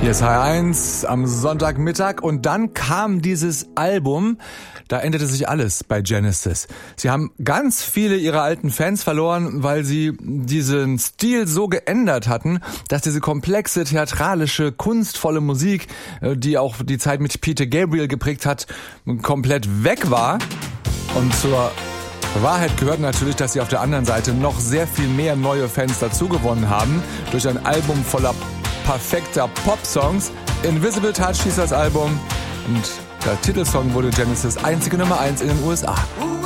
Hier ist H1 am Sonntagmittag und dann kam dieses Album, da änderte sich alles bei Genesis. Sie haben ganz viele ihrer alten Fans verloren, weil sie diesen Stil so geändert hatten, dass diese komplexe, theatralische, kunstvolle Musik, die auch die Zeit mit Peter Gabriel geprägt hat, komplett weg war. Und zur Wahrheit gehört natürlich, dass sie auf der anderen Seite noch sehr viel mehr neue Fans dazugewonnen haben, durch ein Album voller perfekter Pop-Songs. Invisible Touch hieß das Album und der Titelsong wurde Genesis' einzige Nummer 1 in den USA.